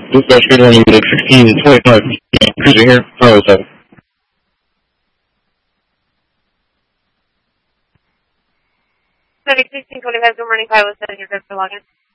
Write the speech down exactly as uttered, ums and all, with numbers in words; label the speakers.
Speaker 1: Dispatch good morning, unit sixteen twenty-five, cruising here, five oh seven.
Speaker 2: sixteen twenty-five, good morning, five oh seven, your good for login.